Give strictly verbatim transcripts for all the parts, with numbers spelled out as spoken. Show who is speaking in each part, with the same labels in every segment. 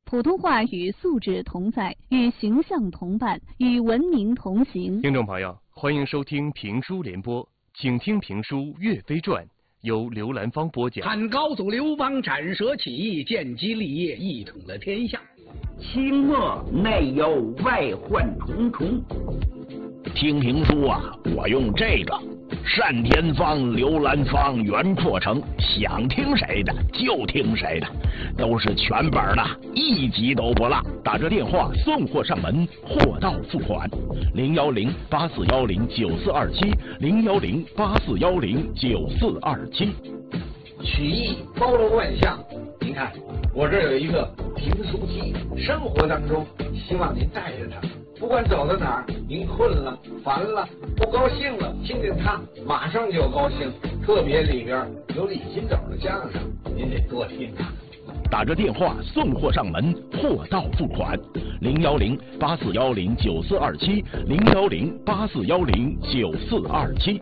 Speaker 1: 普通话与素质同在，与形象同伴，与文明同行。
Speaker 2: 听众朋友，欢迎收听评书联播，请听评书《岳飞传》，由刘兰芳播讲。
Speaker 3: 汉高祖刘邦斩蛇起义，建基立业，一统了天下。
Speaker 4: 清末内忧外患重重。听评书啊，我用这个单田芳、刘兰芳原扩成，想听谁的就听谁的，都是全本的，一集都不落。打这电话送货上门，货到付款。零幺零八四幺零九四二七，零幺零八四幺零九四二七。
Speaker 5: 曲艺包罗万象，您看我这儿有一个评书机，生活当中希望您带着它。不管走到哪儿，您困了、烦了、不高兴了，听见它马上就高兴。特别里边有李金斗的相声，您得多听啊。
Speaker 4: 打着电话送货上门，货到付款。零幺零八四幺零九四二七，零幺零八四幺零九四二七。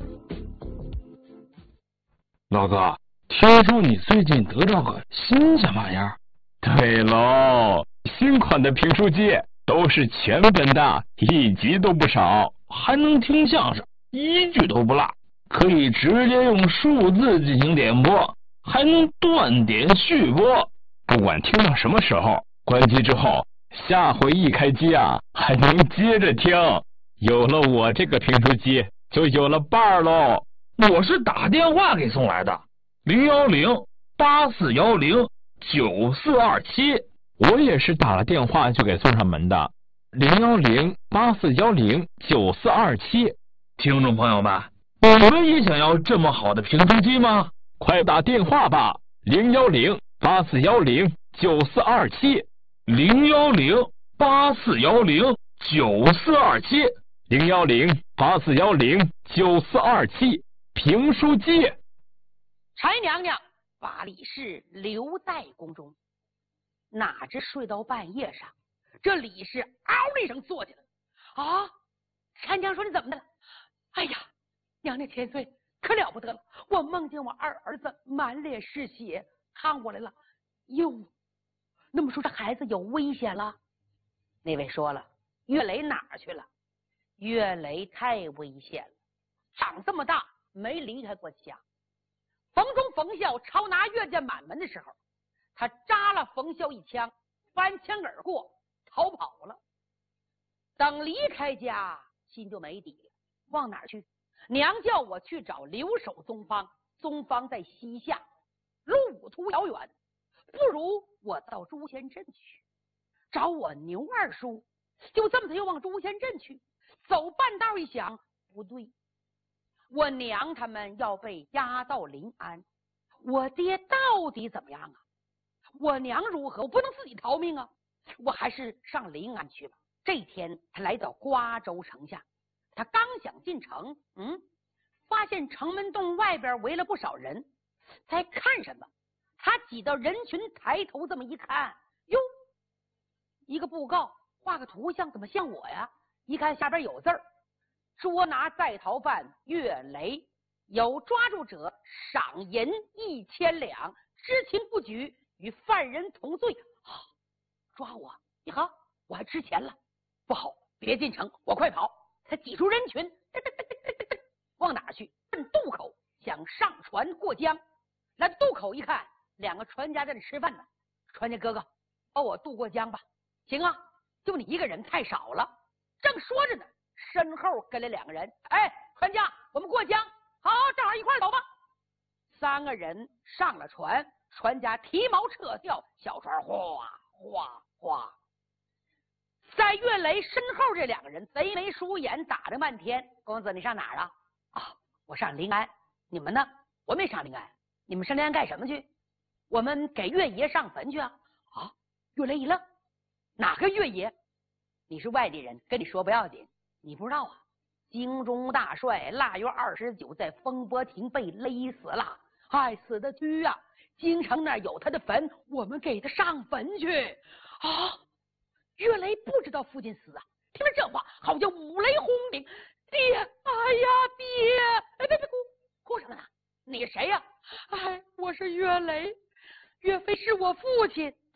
Speaker 6: 老哥，听说你最近得到个新什么玩意儿？
Speaker 7: 对喽，新款的评书机。都是全本的，一集都不少，
Speaker 6: 还能听相声，一句都不落，可以直接用数字进行点播，还能断点续播。
Speaker 7: 不管听到什么时候，关机之后，下回一开机啊，还能接着听。有了我这个评书机，就有了伴儿喽。
Speaker 6: 我是打电话给送来的，零幺零八四幺零九四二七。
Speaker 7: 我也是打了电话就给送上门的，零幺零八四幺零九四二七。
Speaker 6: 听众朋友们，你们也想要这么好的评书机吗？
Speaker 7: 快打电话吧，零幺零八四幺零九四二七，
Speaker 6: 零幺零八四幺零九四二七，
Speaker 7: 零幺零八四幺零九四二七，评书机。
Speaker 8: 柴娘娘把李氏留在宫中。哪知睡到半夜上，这李氏嗷的一声坐起来啊！参娘说你怎么的了？哎呀，娘娘千岁，可了不得了！我梦见我二儿子满脸是血，看过来了。哟，那么说这孩子有危险了？那位说了，岳雷哪儿去了？岳雷太危险了，长这么大没离开过家。冯忠、冯孝抄拿岳家满门的时候，他扎了冯孝一枪，翻墙而过，逃跑了。等离开家，心就没底了，往哪儿去？娘叫我去找留守宗方，宗方在西夏，路途遥远，不如我到朱仙镇去找我牛二叔。就这么，他又往朱仙镇去，走半道一想，不对，我娘他们要被押到临安，我爹到底怎么样啊？我娘如何？我不能自己逃命啊！我还是上临安去吧。这天，他来到瓜州城下，他刚想进城，嗯，发现城门洞外边围了不少人，在看什么？他挤到人群，抬头这么一看，哟，一个布告，画个图像，怎么像我呀？一看下边有字儿：捉拿在逃犯岳雷，有抓住者赏银一千两，知情不举，与犯人同罪。啊，抓我！你好，我还值钱了，不好，别进城，我快跑！他挤出人群，噔噔噔噔噔噔，往哪去？奔渡口，想上船过江。来渡口一看，两个船家在那吃饭呢。船家哥哥，把我渡过江吧。行啊，就你一个人太少了。正说着呢，身后跟来两个人。哎，船家，我们过江，好，正好一块走吧。三个人上了船。船家提锚撤掉，小船哗哗哗，在岳雷身后这两个人贼眉鼠眼，打着漫天。公子，你上哪儿啊？啊，我上临安。你们呢？我没上临安。你们上临安干什么去？我们给岳爷上坟去啊！啊！岳雷一愣，哪个岳爷？你是外地人，跟你说不要紧，你不知道啊？京中大帅腊月二十九在风波亭被勒死了，哎，死的屈啊！京城那儿有他的坟，我们给他上坟去啊！岳雷不知道父亲死啊，听了这话，好像五雷轰鸣。爹，哎呀，爹！哎，别别哭，哭什么呢？你谁呀、啊？哎，我是岳雷，岳飞是我父亲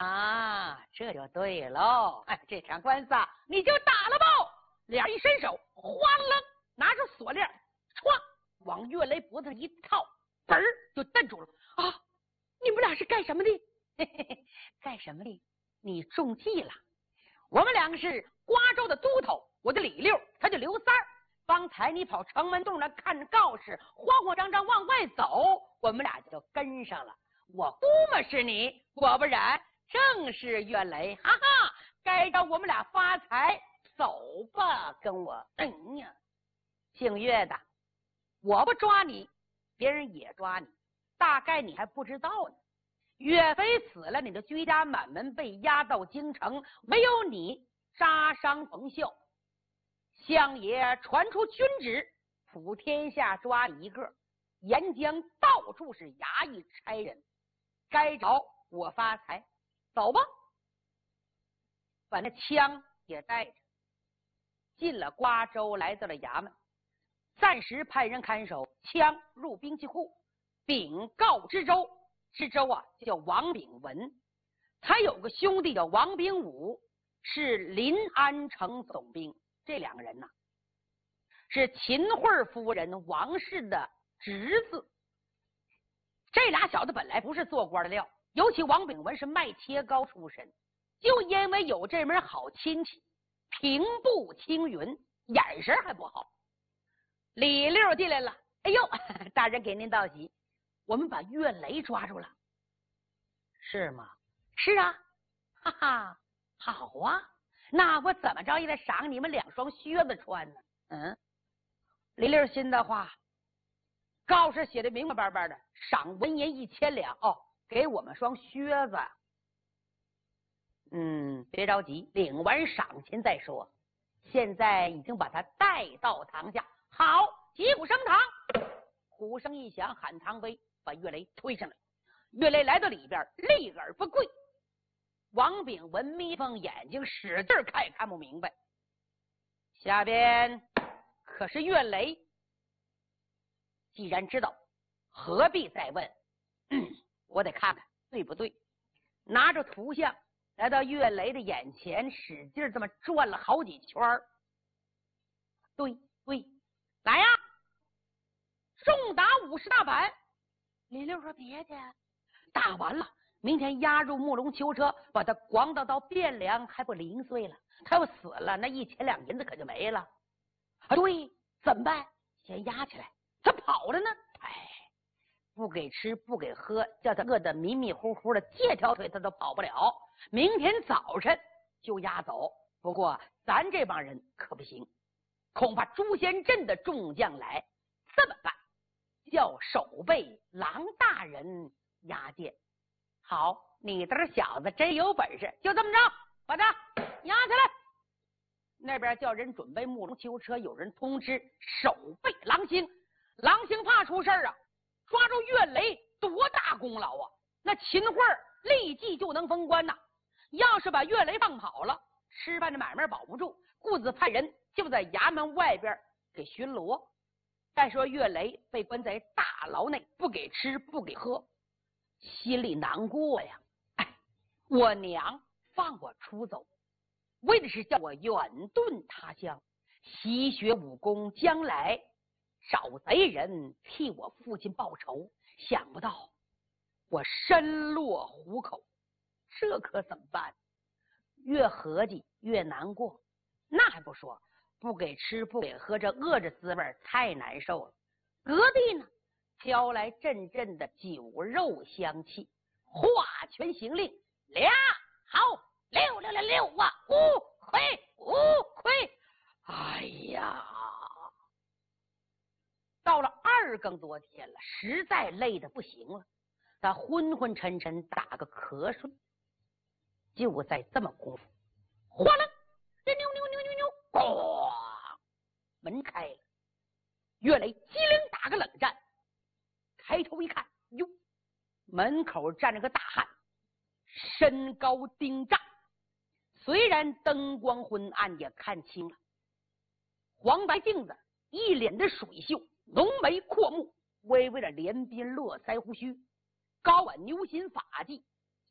Speaker 8: 啊，这就对喽。哎，这场官司啊，你就打了吧。俩人一伸手，哗啦，拿着锁链，歘，往岳雷脖子上一套，嘣儿就瞪住了。啊，你们俩是干什么的？嘿嘿嘿，干什么的？你中计了。我们两个是瓜州的都头，我的李六，他就刘三儿。方才你跑城门洞来看告示，慌慌张张往外走，我们俩就跟上了。我估摸是你，果不然，正是岳雷，哈哈，该让我们俩发财。走吧，跟我。哎呀，姓岳的，我不抓你，别人也抓你，大概你还不知道呢。岳飞死了，你的居家满门被押到京城，唯有你扎伤冯秀。相爷传出军旨，普天下抓你一个，沿江到处是衙役差人，该找我发财。走吧，把那枪也带着，进了瓜州，来到了衙门，暂时派人看守，枪入兵器库，禀告知州。知州啊叫王炳文，他有个兄弟叫王炳武，是临安城总兵。这两个人呢、啊，是秦桧夫人王氏的侄子。这俩小子本来不是做官的料，尤其王炳文是卖切糕出身，就因为有这门好亲戚，平步青云，眼神还不好。李六进来了，哎呦，大人给您道喜，我们把岳雷抓住了。是吗？是啊，哈哈，好啊，那我怎么着也得赏你们两双靴子穿呢？嗯，李六心的话，告示写的明明白白的，赏文银一千两哦，给我们双靴子。嗯，别着急，领完赏钱再说。现在已经把他带到堂下，好，击鼓升堂。鼓声一响，喊堂杯，把岳雷推上来。岳雷来到里边，立耳不跪。王炳文眯缝眼睛，使劲看也看不明白。下边可是岳雷，既然知道，何必再问？嗯，我得看看对不对。拿着图像来到岳雷的眼前，使劲这么转了好几圈。对对，来呀，重打五十大板。李六说别介，打完了，明天押入木龙囚车，把他广导到汴梁，还不零碎了？他要死了，那一千两银子可就没了。啊，对，怎么办？先押起来，他跑了呢。哎，不给吃，不给喝，叫他饿得迷迷糊糊的，借条腿他都跑不了。明天早晨就押走。不过咱这帮人可不行，恐怕朱仙镇的众将来，这么办？叫守备郎大人押解。好，你这小子真有本事，就这么着，把他押起来。那边叫人准备木龙囚车，有人通知守备郎星，郎星怕出事啊，抓住岳雷多大功劳啊！那秦桧立即就能封官呐。要是把岳雷放跑了，吃饭的买卖保不住，故自派人就在衙门外边给巡逻。再说岳雷被关在大牢内，不给吃不给喝，心里难过呀。哎，我娘放我出走，为的是叫我远遁他乡，习学武功，将来找贼人替我父亲报仇。想不到我身落虎口，这可怎么办？越合计越难过。那还不说，不给吃不给喝，这饿着滋味太难受了。隔壁呢飘来阵阵的酒肉香气，画拳行令，俩好六六六六啊，五亏五亏。哎呀，到了二更多天了，实在累得不行了，他昏昏沉沉打个瞌睡。就在这么功夫，哗啦，这扭扭扭扭扭，咣，门开了。岳雷机灵打个冷战，抬头一看，哟，门口站着个大汉，身高丁丈，虽然灯光昏暗，也看清了，黄白镜子，一脸的水袖，浓眉阔目，微微的连鬓络腮胡须，高挽牛心发髻，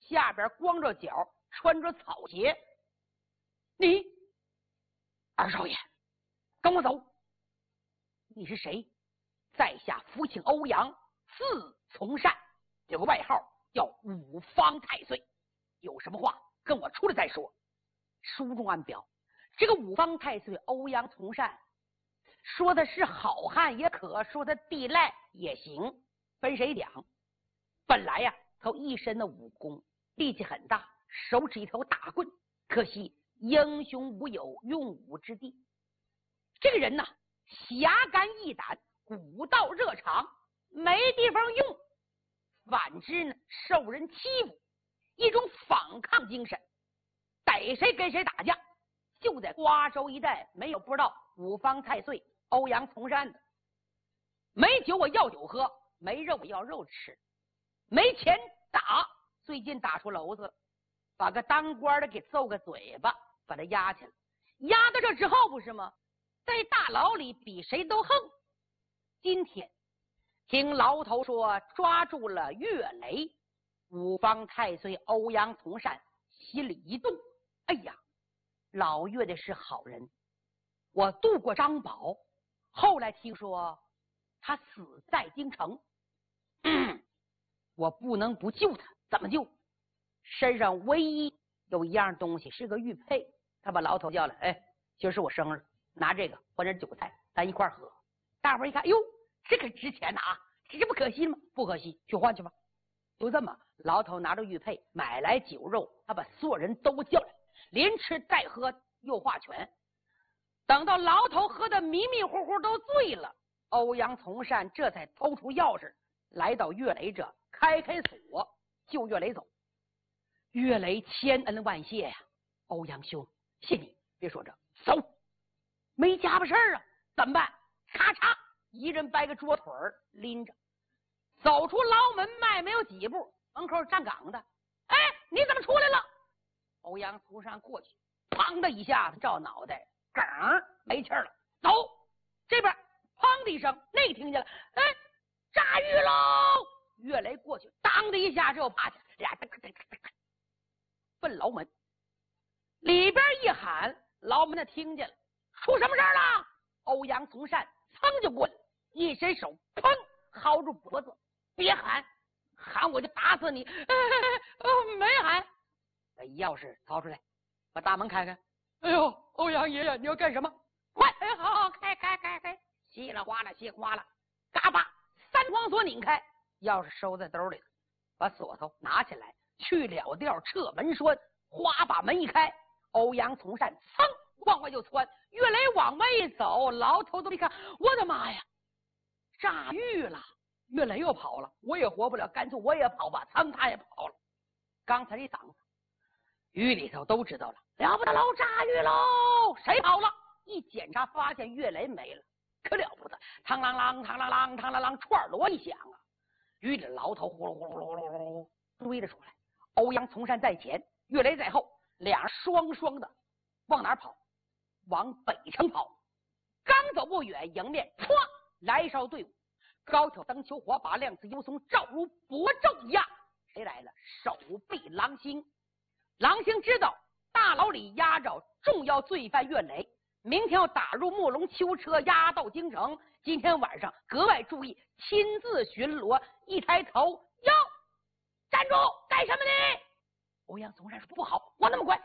Speaker 8: 下边光着脚，穿着草鞋。你，二少爷，跟我走。你是谁？在下福庆欧阳，字从善，有个外号叫五方太岁。有什么话跟我出来再说。书中暗表，这个五方太岁欧阳从善，说的是好汉也可，说的地赖也行，分谁讲？本来呀，他一身的武功，力气很大，手持一条大棍，可惜英雄无有用武之地。这个人呐，侠肝义胆，古道热肠，没地方用，反之呢，受人欺负，一种反抗精神，逮谁跟谁打架。就在瓜州一带，没有不知道五方太岁欧阳从善的。没酒我要酒喝，没肉我要肉吃，没钱打，最近打出篓子了，把个当官的给揍个嘴巴，把他压起来。压到这之后不是吗？在大牢里比谁都横。今天听牢头说抓住了岳雷，五方太岁欧阳从善心里一动，哎呀，老岳的是好人，我渡过张宝，后来听说他死在京城，嗯，我不能不救他。怎么救？身上唯一有一样东西是个玉佩，他把牢头叫来，哎，今儿是我生日，拿这个换点韭菜，咱一块喝。大伙儿一看，哟，这可值钱呐啊！这不可惜吗？不可惜，去换去吧。就这么，牢头拿着玉佩，买来酒肉，他把所有人都叫来，连吃带喝又画拳。等到牢头喝得迷迷糊糊都醉了，欧阳从善这才偷出钥匙，来到岳雷这，开开锁，救岳雷走。岳雷千恩万谢呀，欧阳兄，谢你。别说这，走，没家伙事儿啊，怎么办？咔嚓，一人掰个桌腿儿拎着，走出牢门迈没有几步，门口站岗的，哎，你怎么出来了？欧阳从善过去，砰的一下子照脑袋，梗没气儿了。走，这边砰的一声，那听见了，哎，炸狱喽！岳雷过去，当的一下就趴下，俩奔牢门。里边一喊，牢门的听见了，出什么事了？欧阳从善噌就过来，一伸手，砰，薅住脖子，别喊，喊我就打死你！哎哦，没喊。把钥匙掏出来，把大门开开。哎呦，欧阳爷爷，你要干什么？快！哎，好好开开开开，稀里哗啦，稀里哗啦，嘎巴，三簧锁拧开，钥匙收在兜里了，把锁头拿起来，去了调，撤门栓，哗把门一开，欧阳从善噌往外就窜，岳雷往外一走，牢头都一看，我的妈呀，炸狱了！岳雷又跑了，我也活不了，干脆我也跑吧，噌他也跑了。刚才一嗓子，狱里头都知道了，了不得喽，炸狱喽！谁跑了？一检查发现岳雷没了，可了不得，嘡啷啷，嘡啷啷，嘡啷啷，串锣一响啊！狱里牢头呼噜呼噜呼噜呼噜追了出来，欧阳从善在前，岳雷在后，俩双双的往哪儿跑？往北城跑。刚走不远，迎面唰来一哨队伍，高挑灯球火把，亮刺幽松，照如薄昼一样。谁来了？守备狼星。狼星知道大牢里压着重要罪犯岳雷，明天要打入木龙囚车，押到京城。今天晚上格外注意，亲自巡逻。一抬头，哟，站住！干什么呢？欧阳从善说：“不好，我那么快，